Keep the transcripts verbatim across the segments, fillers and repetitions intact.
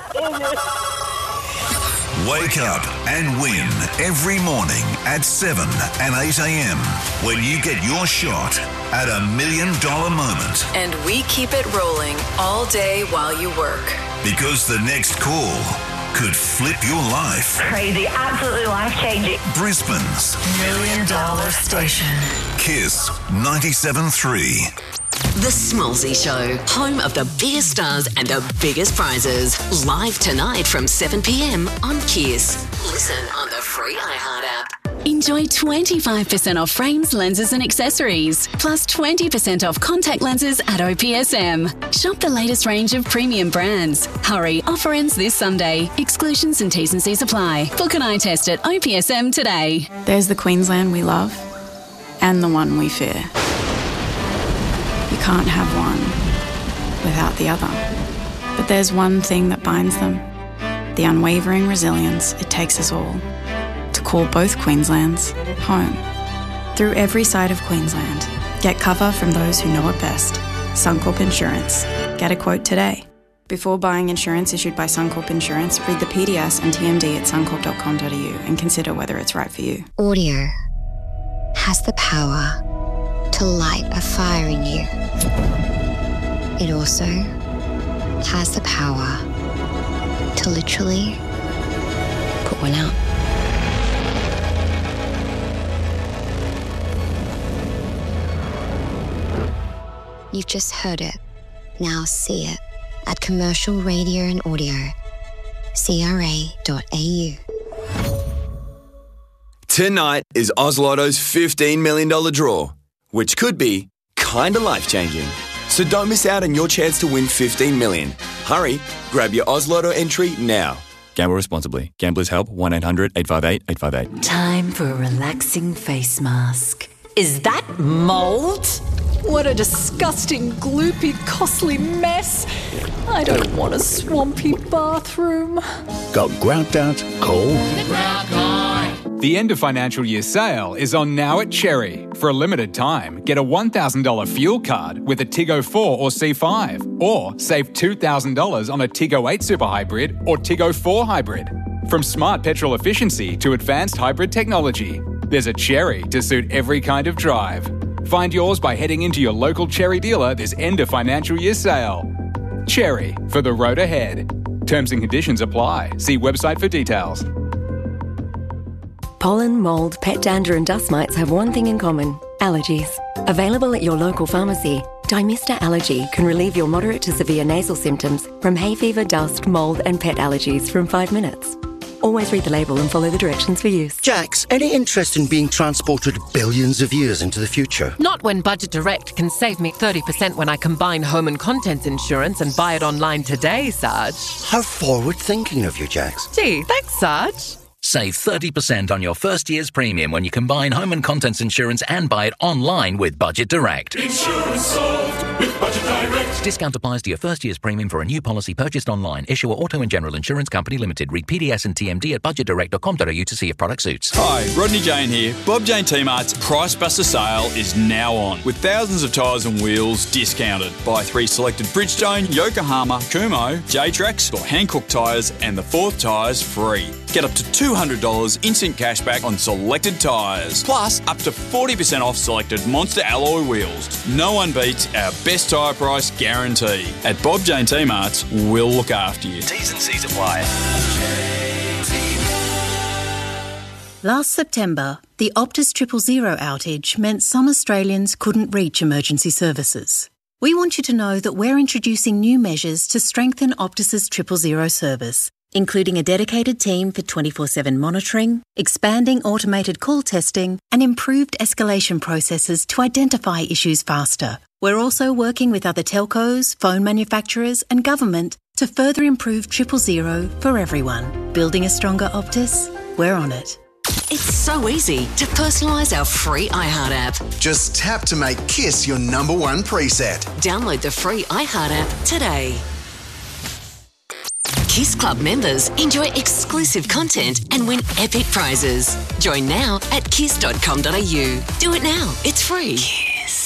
Wake up and win every morning at seven and eight a.m. when you get your shot at a million dollar moment. And we keep it rolling all day while you work. Because the next call could flip your life. Crazy, absolutely life-changing. Brisbane's Million Dollar Station. Kiss ninety-seven point three. The Smallsy Show, home of the biggest stars and the biggest prizes. Live tonight from seven p.m. on Kiss. Listen on the free iHeart app. Enjoy twenty-five percent off frames, lenses and accessories, plus twenty percent off contact lenses at O P S M. Shop the latest range of premium brands. Hurry, offer ends this Sunday. Exclusions and T's and C's apply. Book an eye test at O P S M today. There's the Queensland we love and the one we fear. You can't have one without the other. But there's one thing that binds them. The unwavering resilience it takes us all to call both Queenslands home. Through every side of Queensland, get cover from those who know it best. Suncorp Insurance. Get a quote today. Before buying insurance issued by Suncorp Insurance, read the P D S and T M D at suncorp dot com dot a u and consider whether it's right for you. Audio has the power to light a fire in you. It also has the power to literally put one out. You've just heard it. Now see it at Commercial Radio and Audio. C R A dot A U. Tonight is Oz Lotto's fifteen million dollars draw, which could be kinda life-changing. So don't miss out on your chance to win fifteen million dollars. Hurry, grab your Oz Lotto entry now. Gamble responsibly. Gamblers help one eight hundred eight five eight eight five eight. Time for a relaxing face mask. Is that mould? What a disgusting, gloopy, costly mess. I don't want a swampy bathroom. Got grout out, cold? The end of financial year sale is on now at Cherry. For a limited time, get a one thousand dollars fuel card with a Tiggo four or C five, or save two thousand dollars on a Tiggo eight Super Hybrid or Tiggo four Hybrid. From smart petrol efficiency to advanced hybrid technology, there's a Cherry to suit every kind of drive. Find yours by heading into your local Cherry dealer this end of financial year sale. Cherry, for the road ahead. Terms and conditions apply. See website for details. Pollen, mould, pet dander and dust mites have one thing in common: allergies. Available at your local pharmacy, Dymista Allergy can relieve your moderate to severe nasal symptoms from hay fever, dust, mould and pet allergies from five minutes. Always read the label and follow the directions for use. Jax, any interest in being transported billions of years into the future? Not when Budget Direct can save me thirty percent when I combine home and contents insurance and buy it online today, Sarge. How forward-thinking of you, Jax. Gee, thanks, Sarge. Save thirty percent on your first year's premium when you combine home and contents insurance and buy it online with Budget Direct. Insurance solved with Budget Direct. Discount applies to your first year's premium for a new policy purchased online. Issuer Auto and General Insurance Company Limited. Read P D S and T M D at budget direct dot com dot a u to see if product suits. Hi, Rodney Jane here. Bob Jane T-Mart's Price Buster sale is now on, with thousands of tyres and wheels discounted. Buy three selected Bridgestone, Yokohama, Kumho, J-Trax or Hankook tyres and the fourth tyres free. Get up to two hundred dollars instant cashback on selected tyres. Plus, up to forty percent off selected Monster alloy wheels. No one beats our best tyre price guarantee. At Bob Jane T-Mart's, we'll look after you. T's and C's apply. Last September, the Optus Triple Zero outage meant some Australians couldn't reach emergency services. We want you to know that we're introducing new measures to strengthen Optus's Triple Zero service, including a dedicated team for twenty-four seven monitoring, expanding automated call testing, and improved escalation processes to identify issues faster. We're also working with other telcos, phone manufacturers, and government to further improve Triple Zero for everyone. Building a stronger Optus? We're on it. It's so easy to personalise our free iHeart app. Just tap to make Kiss your number one preset. Download the free iHeart app today. Kiss Club members enjoy exclusive content and win epic prizes. Join now at kiss dot com dot a u. Do it now. It's free.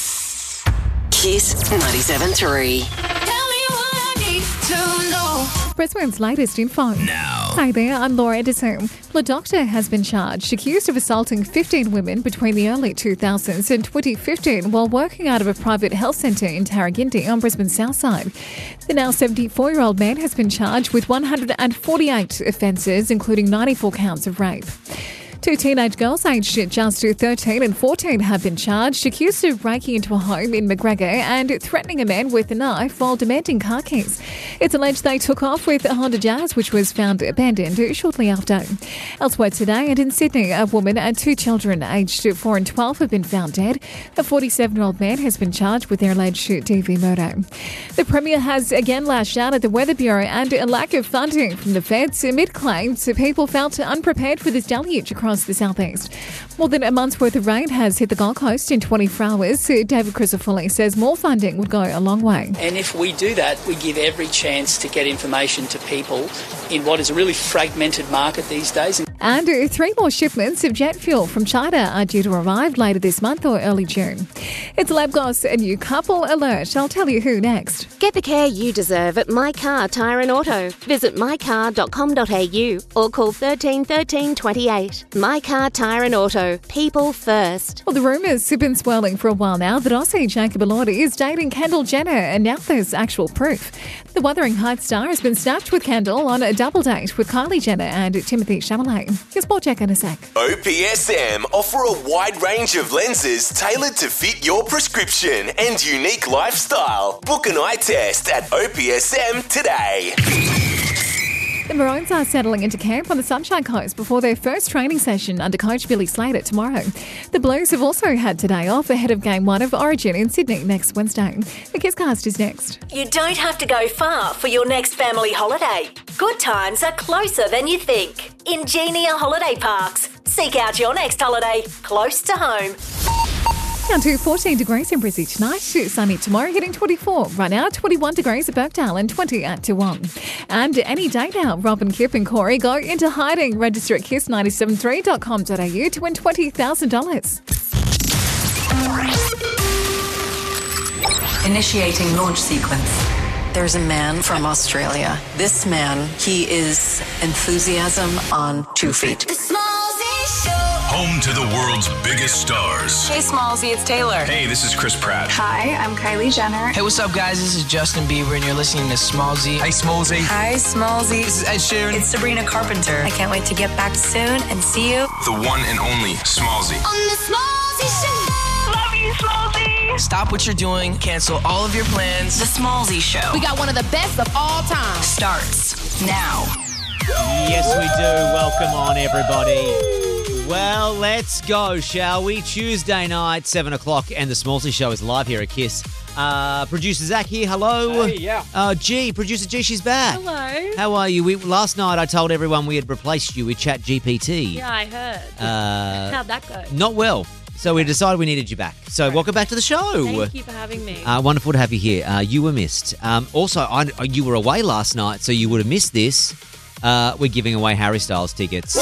Kiss. Kiss ninety-seven point three. Tell me what I need to know. Brisbane's latest info. Now. Hi there, I'm Laura Edison. A doctor has been charged, accused of assaulting fifteen women between the early two thousands and twenty fifteen while working out of a private health centre in Tarragindi on Brisbane's south side. The now seventy-four-year-old man has been charged with one hundred forty-eight offences, including ninety-four counts of rape. Two teenage girls aged just thirteen and fourteen have been charged, accused of breaking into a home in McGregor and threatening a man with a knife while demanding car keys. It's alleged they took off with a Honda Jazz, which was found abandoned shortly after. Elsewhere today and in Sydney, a woman and two children aged four and twelve have been found dead. A forty-seven-year-old man has been charged with their alleged D V murder. The Premier has again lashed out at the Weather Bureau and a lack of funding from the feds amid claims that people felt unprepared for this deluge across the southeast. More than a month's worth of rain has hit the Gold Coast in twenty-four hours. David Crisafulli says more funding would go a long way. And if we do that, we give every chance to get information to people in what is a really fragmented market these days. And three more shipments of jet fuel from China are due to arrive later this month or early June. It's Labgos, a new couple alert. I'll tell you who next. Get the care you deserve at My Car Tyre and Auto. Visit my car dot com dot a u or call thirteen thirteen twenty-eight. My Car Tyre and Auto. People first. Well, the rumours have been swirling for a while now that Aussie Jacob Elordi is dating Kendall Jenner, and now there's actual proof. The Wuthering Heights star has been snapped with Kendall on a double date with Kylie Jenner and Timothée Chalamet. Here's more check in a sec. O P S M offer a wide range of lenses tailored to fit your prescription and unique lifestyle. Book an eye test at O P S M today. The Maroons are settling into camp on the Sunshine Coast before their first training session under coach Billy Slater tomorrow. The Blues have also had today off ahead of Game one of Origin in Sydney next Wednesday. The Kisscast is next. You don't have to go far for your next family holiday. Good times are closer than you think. Ingenia Holiday Parks. Seek out your next holiday close to home. Down to fourteen degrees in Brizzy tonight, sunny tomorrow, hitting twenty-four. Right now, twenty-one degrees at Birkdale and twenty at Toowong. And any day now, Rob and Kip and Corey go into hiding. Register at kiss nine seven three dot com dot a u to win twenty thousand dollars. Initiating launch sequence. There's a man from Australia. This man, he is enthusiasm on two feet. Home to the world's biggest stars. Hey, Smallsy, it's Taylor. Hey, this is Chris Pratt. Hi, I'm Kylie Jenner. Hey, what's up, guys? This is Justin Bieber, and you're listening to Smallsy. Hey, Smallsy. Hi, Smallsy. This is Ed Sheeran. It's Sabrina Carpenter. I can't wait to get back soon and see you. The one and only Smallsy. On the Smallsy Show. Love you, Smallsy. Stop what you're doing. Cancel all of your plans. The Smallsy Show. We got one of the best of all time. Starts now. Yes, we do. Welcome on, everybody. Well, let's go, shall we? Tuesday night, seven o'clock, and the Smallsy Show is live here at KISS. Uh, producer Zach here, hello. Hey, yeah. Uh, G, producer G, she's back. Hello. How are you? We, last night I told everyone we had replaced you with Chat G P T. Yeah, I heard. Uh, How'd that go? Not well. So we decided we needed you back. So right. Welcome back to the show. Thank you for having me. Uh, wonderful to have you here. Uh, you were missed. Um, also, I, you were away last night, so you would have missed this. Uh, we're giving away Harry Styles tickets.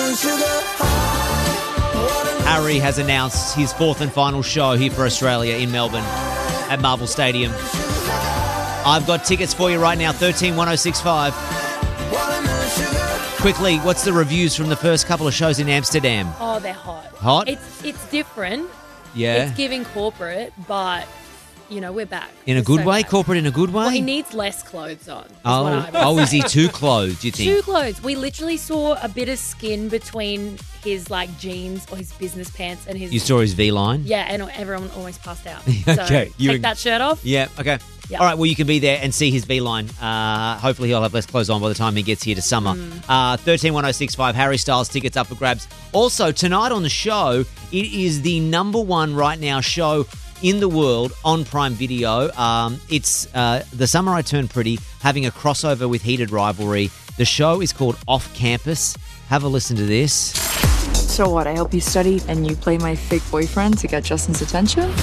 Harry has announced his fourth and final show here for Australia in Melbourne at Marvel Stadium. I've got tickets for you right now, thirteen one oh six five. Quickly, what's the reviews from the first couple of shows in Amsterdam? Oh, they're hot. Hot? It's it's different. Yeah. It's giving corporate, but, you know, we're back. In a We're good so way? back. Corporate in a good way? Well, he needs less clothes on. Is Oh, what I would oh, is he say. too clothed, you think? Too clothes. We literally saw a bit of skin between his, like, jeans or his business pants and his... You saw his V-line? Yeah, and everyone almost passed out. Okay. So You- take that shirt off. Yeah, okay. Yeah. All right, well, you can be there and see his V-line. Uh, hopefully he'll have less clothes on by the time he gets here to summer. Mm. Uh, thirteen one oh six five, Harry Styles tickets up for grabs. Also, tonight on the show, it is the number one right now show in the world on Prime Video. Um, it's uh, The Summer I Turned Pretty, having a crossover with Heated Rivalry. The show is called Off Campus. Have a listen to this. So what, I help you study and you play my fake boyfriend to get Justin's attention?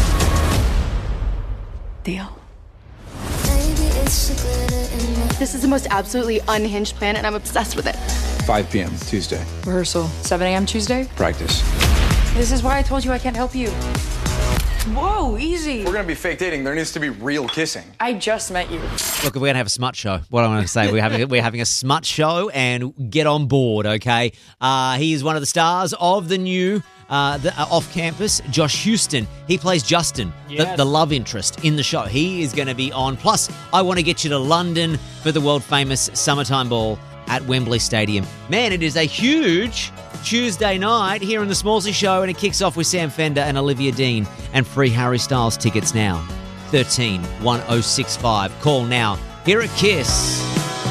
Deal. This is the most absolutely unhinged plan, and I'm obsessed with it. five p.m. Tuesday. Rehearsal, seven a.m. Tuesday? Practice. This is why I told you I can't help you. Whoa, easy. We're going to be fake dating. There needs to be real kissing. I just met you. Look, we're going to have a smut show. What I want to say, we're having we're having a smut show, and get on board, okay? Uh, he is one of the stars of the new uh, the, uh, off-campus, Josh Houston. He plays Justin, Yes. the, the love interest in the show. He is going to be on. Plus, I want to get you to London for the world-famous Summertime Ball at Wembley Stadium. Man, it is a huge Tuesday night here in the Smallsy Show, and it kicks off with Sam Fender and Olivia Dean, and free Harry Styles tickets now. thirteen one oh six five. Call now. Here at Kiss.